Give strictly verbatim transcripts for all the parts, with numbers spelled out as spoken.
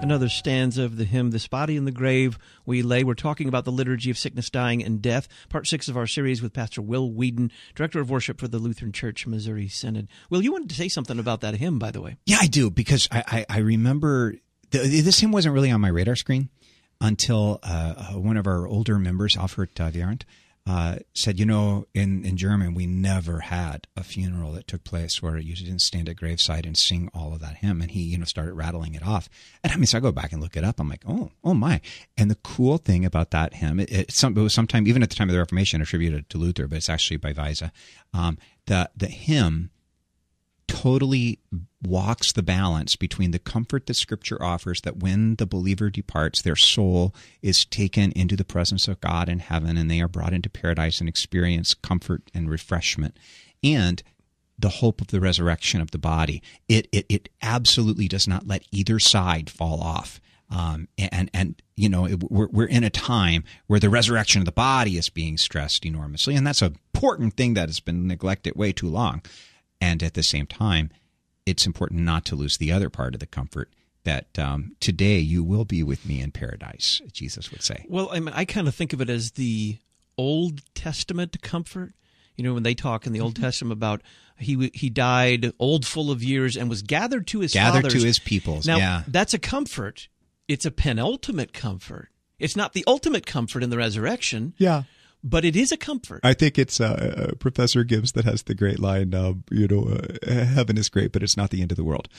Another stanza of the hymn, This Body in the Grave We Lay. We're talking about the liturgy of sickness, dying, and death, part six of our series with Pastor Will Whedon, Director of Worship for the Lutheran Church Missouri Synod. Will, you wanted to say something about that hymn, by the way. Yeah, I do, because I, I, I remember the, this hymn wasn't really on my radar screen until uh, one of our older members, Alfred uh, Viarant, Uh, said, you know, in, in German, we never had a funeral that took place where you didn't stand at graveside and sing all of that hymn. And he, you know, started rattling it off. And I mean, so I go back and look it up. I'm like, oh, oh my. And the cool thing about that hymn, it, it, some, it was sometime, even at the time of the Reformation, attributed to Luther, but it's actually by Weise. Um, the, the hymn totally walks the balance between the comfort that Scripture offers, that when the believer departs, their soul is taken into the presence of God in heaven, and they are brought into paradise and experience comfort and refreshment, and the hope of the resurrection of the body. It it, it absolutely does not let either side fall off. Um, and, and, you know, it, we're, we're in a time where the resurrection of the body is being stressed enormously, and that's an important thing that has been neglected way too long. And at the same time, it's important not to lose the other part of the comfort that um, today you will be with me in paradise, Jesus would say. Well, I mean, I kind of think of it as the Old Testament comfort. You know, when they talk in the Old mm-hmm. Testament about he he died old, full of years, and was gathered to his gathered fathers. to his peoples. Now, yeah. that's a comfort. It's a penultimate comfort. It's not the ultimate comfort in the resurrection. Yeah. But it is a comfort. I think it's uh, uh, Professor Gibbs that has the great line, uh, you know, uh, heaven is great, but it's not the end of the world.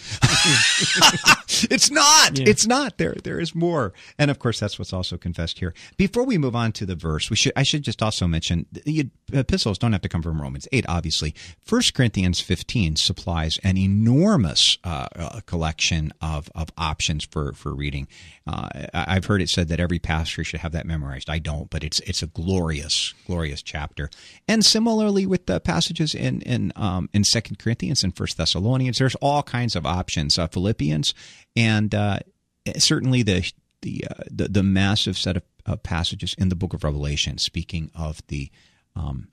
It's not. Yeah. It's not. There, there is more. And of course, that's what's also confessed here. Before we move on to the verse, we should, I should just also mention the epistles don't have to come from Romans eight, obviously. First Corinthians fifteen supplies an enormous uh, uh, collection of, of options for, for reading. Uh, I've heard it said that every pastor should have that memorized. I don't, but it's, it's a glorious, glorious chapter. And similarly with the passages in, in, um, in Second Corinthians and First Thessalonians, there's all kinds of options. Uh, Philippians, and uh, certainly the the, uh, the the massive set of uh, passages in the Book of Revelation, speaking of the um,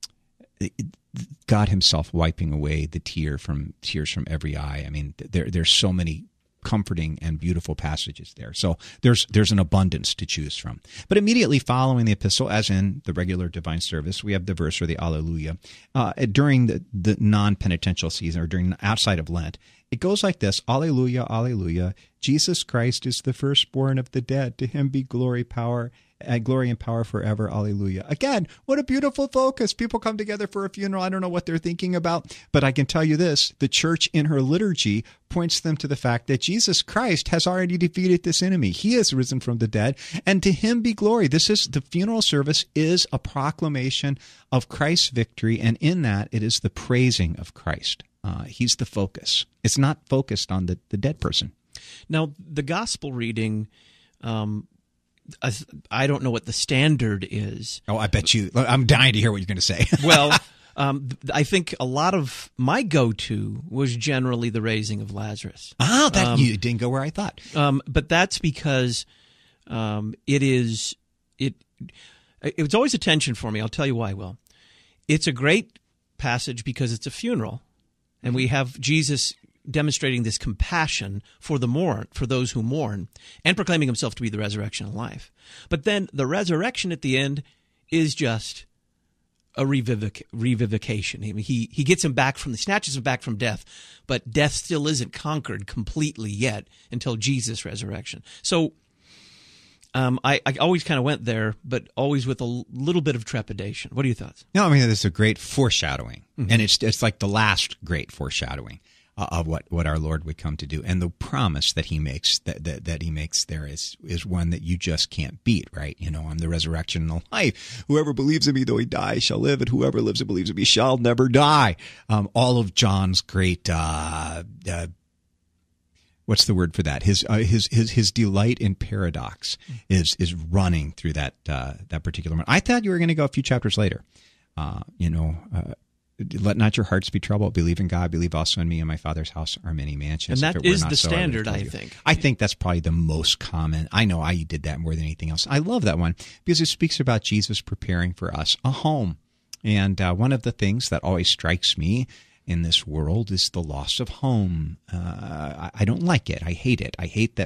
God Himself wiping away the tear from tears from every eye. I mean, there there's so many comforting and beautiful passages there. So there's there's an abundance to choose from. But immediately following the epistle, as in the regular divine service, we have the verse or the Alleluia. Uh, during the, the non-penitential season, or during outside of Lent, it goes like this: Alleluia, Alleluia. Jesus Christ is the firstborn of the dead. To Him be glory, power, and glory and power forever. Alleluia. Again, what a beautiful focus. People come together for a funeral. I don't know what they're thinking about, but I can tell you this: the church in her liturgy points them to the fact that Jesus Christ has already defeated this enemy. He has risen from the dead, and to Him be glory. This is the funeral service is a proclamation of Christ's victory, and in that it is the praising of Christ. Uh, he's the focus. It's not focused on the, the dead person. Now, the gospel reading, um, I, I don't know what the standard is. Oh, I bet you. I'm dying to hear what you're going to say. Well, um, I think a lot of my go-to was generally the raising of Lazarus. Ah, that um, you didn't go where I thought. Um, but that's because um, it is it. It was always a tension for me. I'll tell you why. Will, it's a great passage because it's a funeral, and we have Jesus demonstrating this compassion for the mourn, for those who mourn, and proclaiming Himself to be the resurrection and life. But then the resurrection at the end is just a revivic- revivification. I mean, he he gets him back from the snatches him back from death, but death still isn't conquered completely yet until Jesus' resurrection. So um, I, I always kind of went there, but always with a l- little bit of trepidation. What are your thoughts? No, I mean, it's a great foreshadowing, Mm-hmm. and it's it's like the last great foreshadowing of what, what our Lord would come to do. And the promise that He makes that, that, that He makes there is, is one that you just can't beat, right? You know, I'm the resurrection and the life. Whoever believes in me, though he die, shall live, and whoever lives and believes in me shall never die. Um, all of John's great, uh, uh, what's the word for that? His, uh, his, his, his delight in paradox is, is running through that, uh, that particular one. I thought you were going to go a few chapters later. Uh, you know, uh, let not your hearts be troubled. Believe in God. Believe also in me. In my Father's house are many mansions. And that is the standard, I think. I think that's probably the most common. I know I did that more than anything else. I love that one because it speaks about Jesus preparing for us a home. And uh, one of the things that always strikes me in this world is the loss of home. Uh, I, I don't like it. I hate it. I hate that my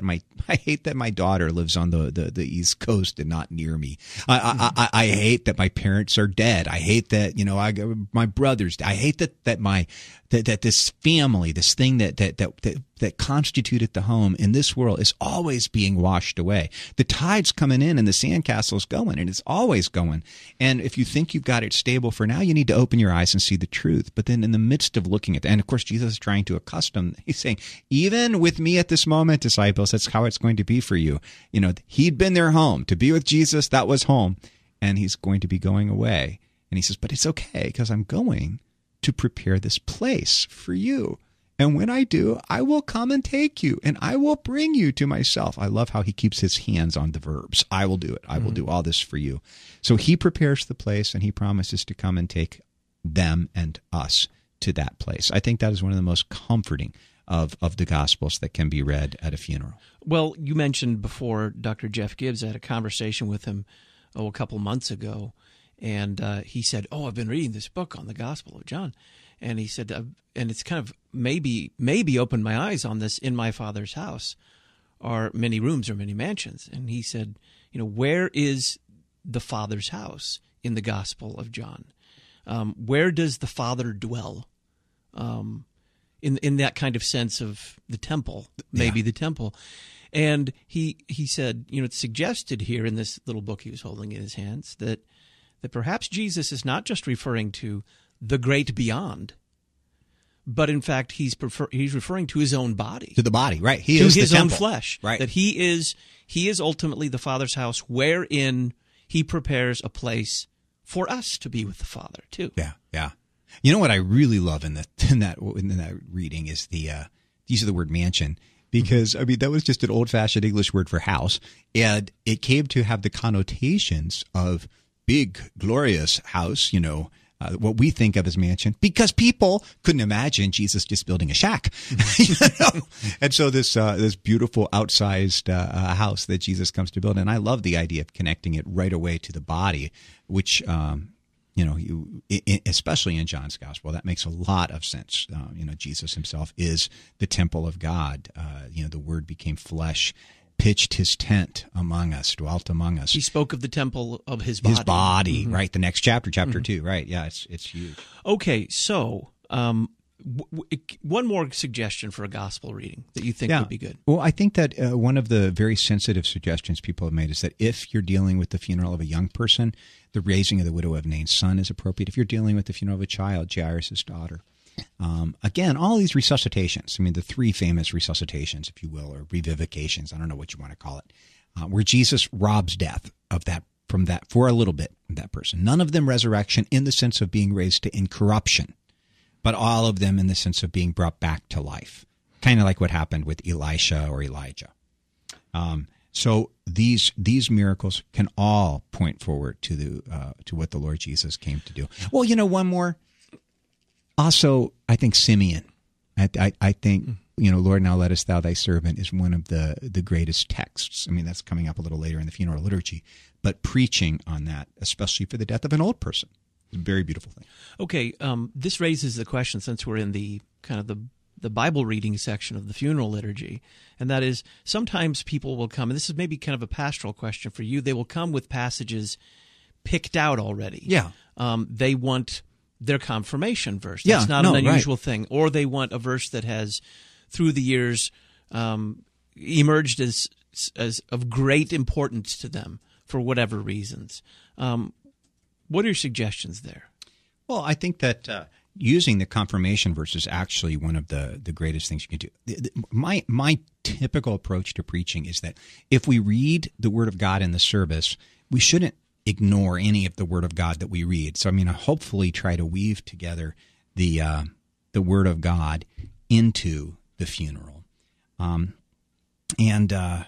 I hate that my daughter lives on the, the, the East Coast and not near me. I, I, I, I hate that my parents are dead. I hate that, you know, I, my brothers, I hate that, that my, that, that this family, this thing that, that, that, that, that constituted the home in this world is always being washed away. The tide's coming in and the sandcastle's going, and it's always going. And if you think you've got it stable for now, you need to open your eyes and see the truth. But then in the midst of looking at that, and of course, Jesus is trying to accustom, he's saying, even with me at this moment, disciples, that's how it's going to be for you. You know, he'd been their home. To be with Jesus, that was home. And he's going to be going away. And he says, but it's okay, because I'm going to prepare this place for you. And when I do, I will come and take you, and I will bring you to myself. I love how he keeps his hands on the verbs. I will do it. I will mm-hmm. do all this for you. So he prepares the place, and he promises to come and take them and us to that place. I think that is one of the most comforting of, of the Gospels that can be read at a funeral. Well, you mentioned before Doctor Jeff Gibbs. I had a conversation with him oh, a couple months ago, and uh, he said, oh, I've been reading this book on the Gospel of John. And he said, uh, and it's kind of maybe maybe opened my eyes on this. In my Father's house are many rooms or many mansions. And he said, you know, where is the Father's house in the Gospel of John? Um, where does the Father dwell? Um, in in that kind of sense of the temple, maybe yeah. the temple. And he he said, you know, it's suggested here in this little book he was holding in his hands that that perhaps Jesus is not just referring to the great beyond, but in fact he's prefer, he's referring to his own body, to the body, right? He to is his the own temple. flesh, right? That he is he is ultimately the Father's house, wherein he prepares a place for us to be with the Father too. Yeah, yeah. You know what I really love in that in that in that reading is the uh, use of the word mansion. Because, I mean, that was just an old-fashioned English word for house, and it came to have the connotations of big, glorious house, you know, uh, what we think of as mansion, because people couldn't imagine Jesus just building a shack. You know? And so this uh, this beautiful, outsized uh, house that Jesus comes to build, and I love the idea of connecting it right away to the body, which... Um, You know, you, especially in John's Gospel, that makes a lot of sense. Uh, you know, Jesus himself is the temple of God. Uh, you know, the Word became flesh, pitched his tent among us, dwelt among us. He spoke of the temple of his body. His body, mm-hmm. right? The next chapter, chapter mm-hmm. two, right? Yeah, it's it's huge. Okay, so um, w- w- one more suggestion for a gospel reading that you think yeah. would be good. Well, I think that uh, one of the very sensitive suggestions people have made is that if you're dealing with the funeral of a young person, the raising of the widow of Nain's son is appropriate. If you're dealing with the funeral of a child, Jairus' daughter. Um, again, all these resuscitations, I mean, the three famous resuscitations, if you will, or revivifications, I don't know what you want to call it, uh, where Jesus robs death of that from that for a little bit, that person. None of them resurrection in the sense of being raised to incorruption, but all of them in the sense of being brought back to life, kind of like what happened with Elisha or Elijah. Um So these these miracles can all point forward to the uh, to what the Lord Jesus came to do. Well, you know, one more. Also, I think Simeon. I, I, I think you know, Lord, now lettest thou thy servant is one of the the greatest texts. I mean, that's coming up a little later in the funeral liturgy, but preaching on that, especially for the death of an old person, is a very beautiful thing. Okay, um, this raises the question, since we're in the kind of the the Bible reading section of the funeral liturgy, and that is sometimes people will come, and this is maybe kind of a pastoral question for you, they will come with passages picked out already. Yeah. Um, they want their confirmation verse. Yeah, That's not no, an unusual right. thing. Or they want a verse that has, through the years, um, emerged as as of great importance to them for whatever reasons. Um, what are your suggestions there? Well, I think that uh, using the confirmation verse is actually one of the, the greatest things you can do. The, the, my my typical approach to preaching is that if we read the Word of God in the service, we shouldn't ignore any of the Word of God that we read. So, I mean, I hopefully try to weave together the uh, the Word of God into the funeral, um, and uh,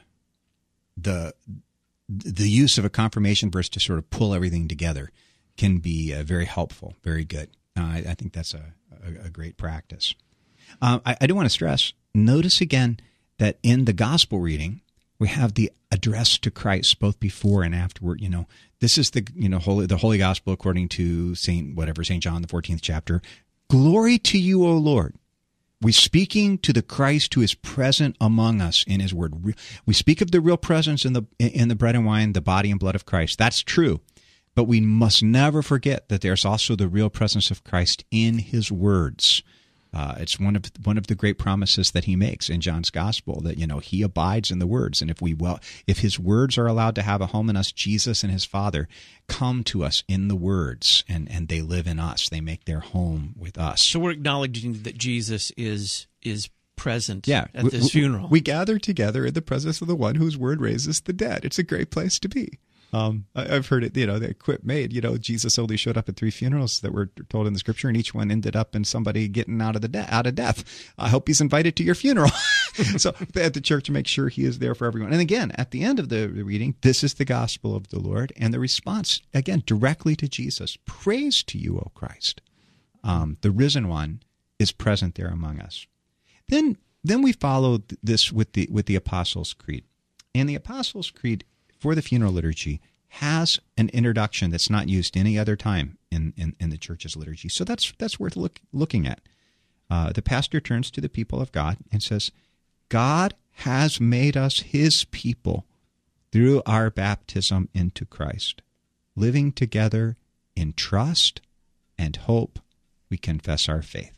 the the use of a confirmation verse to sort of pull everything together can be uh, very helpful, very good. Uh, I, I think that's a, a, a great practice. Uh, I, I do want to stress, notice again that in the gospel reading, we have the address to Christ both before and afterward. You know, this is the you know holy the Holy Gospel according to Saint whatever Saint John the fourteenth chapter. Glory to you, O Lord. We're speaking to the Christ who is present among us in his word. We speak of the real presence in the in the bread and wine, the body and blood of Christ. That's true. But we must never forget that there's also the real presence of Christ in his words. Uh, it's one of one of the great promises that he makes in John's gospel, that, you know, he abides in the words. And if we well, if his words are allowed to have a home in us, Jesus and his Father come to us in the words, and, and they live in us. They make their home with us. So we're acknowledging that Jesus is is present yeah, at we, this funeral. We gather together in the presence of the one whose word raises the dead. It's a great place to be. Um, I, I've heard it, you know, the quip made, you know, Jesus only showed up at three funerals that were told in the scripture, and each one ended up in somebody getting out of the de- out of death. I hope he's invited to your funeral. So at the church, make sure he is there for everyone. And again, at the end of the reading, this is the gospel of the Lord, and the response, again, directly to Jesus. Praise to you, O Christ. Um, the risen one is present there among us. Then, then we follow this with the with the Apostles' Creed. And the Apostles' Creed for the funeral liturgy has an introduction that's not used any other time in, in, in the church's liturgy. So that's that's worth look, looking at. Uh, the pastor turns to the people of God and says, God has made us his people through our baptism into Christ. Living together in trust and hope, we confess our faith.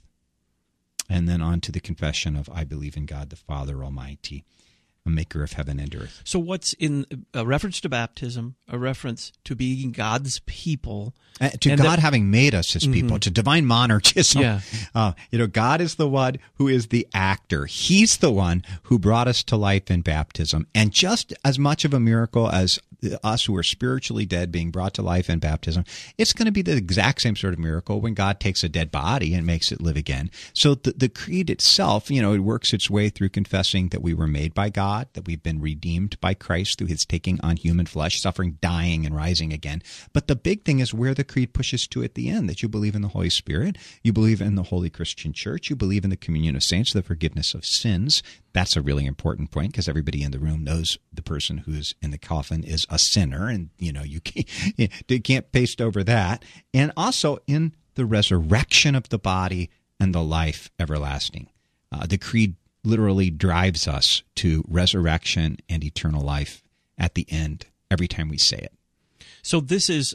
And then on to the confession of, I believe in God the Father Almighty, a maker of heaven and earth. So what's in a reference to baptism, a reference to being God's people. Uh, to God that, having made us his people, mm-hmm. to divine monarchism. Yeah. Uh, you know, God is the one who is the actor. He's the one who brought us to life in baptism. And just as much of a miracle as us who are spiritually dead being brought to life in baptism, it's going to be the exact same sort of miracle when God takes a dead body and makes it live again. So the, the creed itself, you know, it works its way through confessing that we were made by God, that we've been redeemed by Christ through his taking on human flesh, suffering, dying, and rising again. But the big thing is where the creed pushes to at the end, that you believe in the Holy Spirit, you believe in the Holy Christian Church, you believe in the communion of saints, the forgiveness of sins. That's a really important point, because everybody in the room knows the person who's in the coffin is a sinner, and you know you can't, you can't paste over that. And also in the resurrection of the body and the life everlasting. Uh, the creed literally drives us to resurrection and eternal life at the end every time we say it. So this is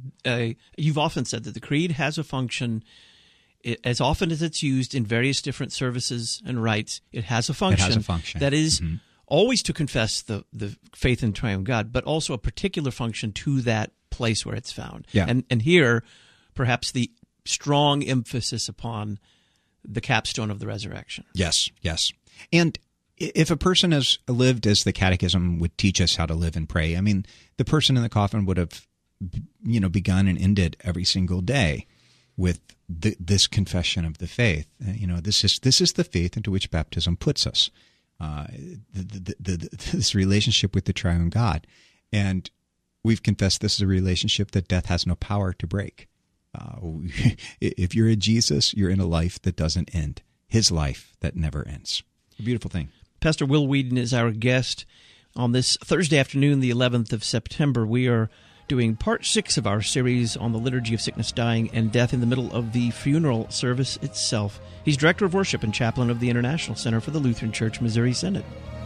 a, you've often said that the creed has a function. It, as often as it's used in various different services and rites, it has a function. It has a function. That is mm-hmm. always to confess the, the faith in triune God, but also a particular function to that place where it's found. Yeah. And and here, perhaps the strong emphasis upon the capstone of the resurrection. Yes, yes. And if a person has lived as the Catechism would teach us how to live and pray, I mean, the person in the coffin would have, you know, begun and ended every single day with the, this confession of the faith. Uh, you know, this is this is the faith into which baptism puts us. Uh, the, the, the, the, this relationship with the triune God. And we've confessed this is a relationship that death has no power to break. Uh, if you're in Jesus, you're in a life that doesn't end. His life that never ends. A beautiful thing. Pastor Will Whedon is our guest on this Thursday afternoon, the eleventh of September. We are doing part six of our series on the liturgy of sickness, dying, and death in the middle of the funeral service itself. He's Director of Worship and Chaplain of the International Center for the Lutheran Church Missouri Synod.